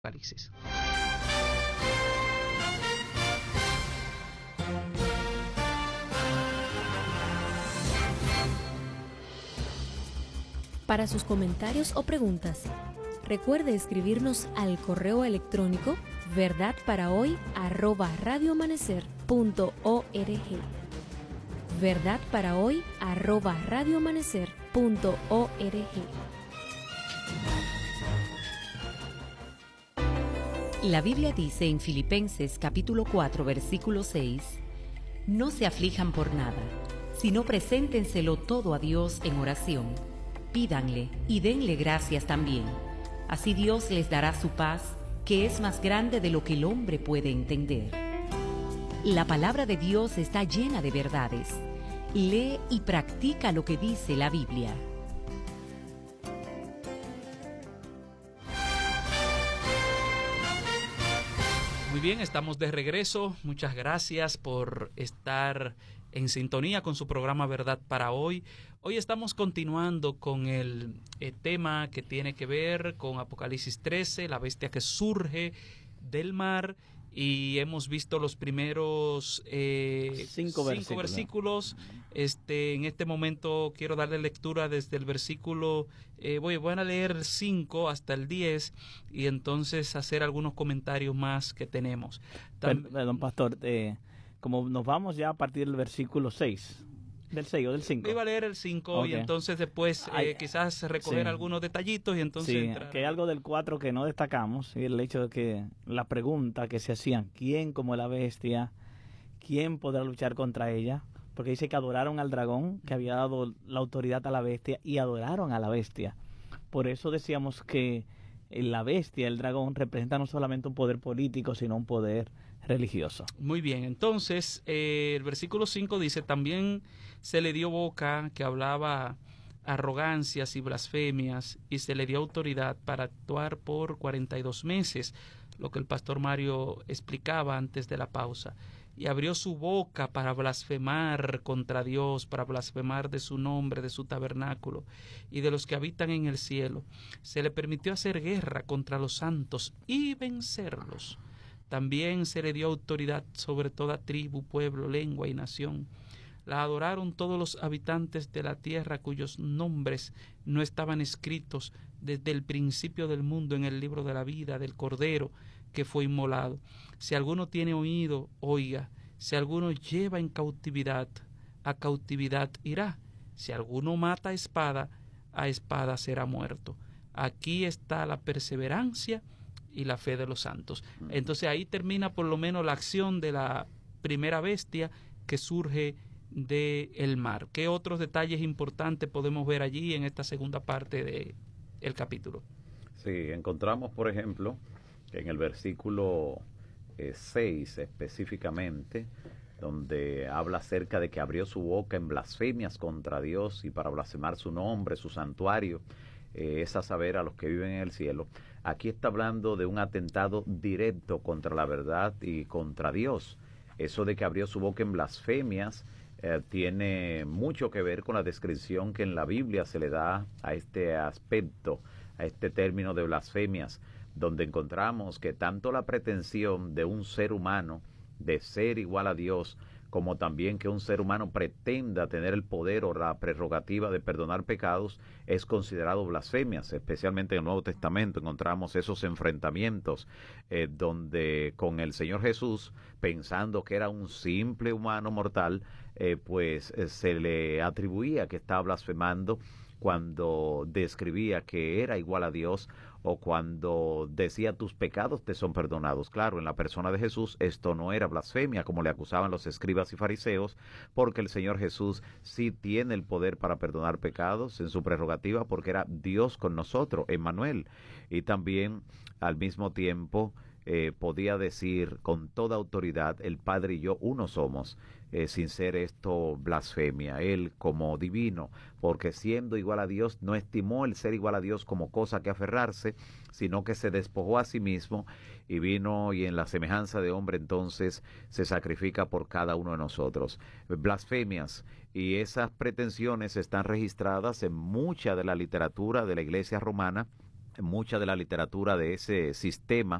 Apocalipsis. Para sus comentarios o preguntas, recuerde escribirnos al correo electrónico verdadparahoy@radioamanecer.org. verdadparahoy@radioamanecer.org. La Biblia dice en Filipenses capítulo 4 versículo 6: No se aflijan por nada, sino preséntenselo todo a Dios en oración. Pídanle y denle gracias también. Así Dios les dará su paz, que es más grande de lo que el hombre puede entender. La palabra de Dios está llena de verdades. Lee y practica lo que dice la Biblia. Muy bien, estamos de regreso. Muchas gracias por estar en sintonía con su programa Verdad para Hoy. Hoy estamos continuando con el tema que tiene que ver con Apocalipsis 13, la bestia que surge del mar. Y hemos visto los primeros cinco versículos. En este momento quiero darle lectura desde el versículo, voy a leer el 5 hasta el 10 y entonces hacer algunos comentarios más que tenemos. Perdón, pastor, como nos vamos ya a partir del versículo 6, del 6 o del 5. Iba a leer el 5 okay. Y entonces después quizás recoger algunos detallitos y entonces entrar. Que hay algo del 4 que no destacamos, y el hecho de que la pregunta que se hacían, ¿quién como la bestia? ¿Quién podrá luchar contra ella? Porque dice que adoraron al dragón, que había dado la autoridad a la bestia, y adoraron a la bestia. Por eso decíamos que la bestia, el dragón, representa no solamente un poder político, sino un poder religioso. Muy bien, entonces el versículo 5 dice: también se le dio boca que hablaba arrogancias y blasfemias, y se le dio autoridad para actuar por 42 meses, lo que el pastor Mario explicaba antes de la pausa. Y abrió su boca para blasfemar contra Dios, para blasfemar de su nombre, de su tabernáculo y de los que habitan en el cielo. Se le permitió hacer guerra contra los santos y vencerlos. También se le dio autoridad sobre toda tribu, pueblo, lengua y nación. La adoraron todos los habitantes de la tierra cuyos nombres no estaban escritos desde el principio del mundo en el libro de la vida del Cordero que fue inmolado. Si alguno tiene oído, oiga. Si alguno lleva en cautividad, a cautividad irá. Si alguno mata a espada será muerto. Aquí está la perseverancia y la fe de los santos. Entonces ahí termina por lo menos la acción de la primera bestia que surge del mar. ¿Qué otros detalles importantes podemos ver allí en esta segunda parte del capítulo? Sí, encontramos, por ejemplo, en el versículo 6 específicamente, donde habla acerca de que abrió su boca en blasfemias contra Dios y para blasfemar su nombre, su santuario, es a saber, a los que viven en el cielo. Aquí está hablando de un atentado directo contra la verdad y contra Dios. Eso de que abrió su boca en blasfemias tiene mucho que ver con la descripción que en la Biblia se le da a este aspecto, a este término de blasfemias, donde encontramos que tanto la pretensión de un ser humano de ser igual a Dios, como también que un ser humano pretenda tener el poder o la prerrogativa de perdonar pecados, es considerado blasfemias. Especialmente en el Nuevo Testamento encontramos esos enfrentamientos donde con el Señor Jesús, pensando que era un simple humano mortal, se le atribuía que estaba blasfemando cuando describía que era igual a Dios, o cuando decía tus pecados te son perdonados. Claro, en la persona de Jesús esto no era blasfemia, como le acusaban los escribas y fariseos, porque el Señor Jesús sí tiene el poder para perdonar pecados en su prerrogativa, porque era Dios con nosotros, Emmanuel. Y también, al mismo tiempo, podía decir con toda autoridad, el Padre y yo uno somos, sin ser esto blasfemia. Él como divino, porque siendo igual a Dios, no estimó el ser igual a Dios como cosa que aferrarse, sino que se despojó a sí mismo y vino, y en la semejanza de hombre entonces se sacrifica por cada uno de nosotros. Blasfemias, y esas pretensiones están registradas en mucha de la literatura de la Iglesia romana, mucha de la literatura de ese sistema